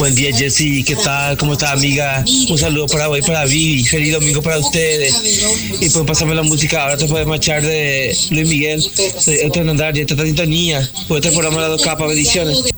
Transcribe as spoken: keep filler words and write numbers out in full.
Buen día, Jessy. ¿Qué tal? ¿Cómo está, amiga? Un saludo para hoy, para Vivi. Feliz domingo para ustedes. Y pues pasarme la música. Ahora te puedes marchar de Luis Miguel. Soy Eugenio Andar, ya está en sintonía. Por este programa de las dos capas, bendiciones.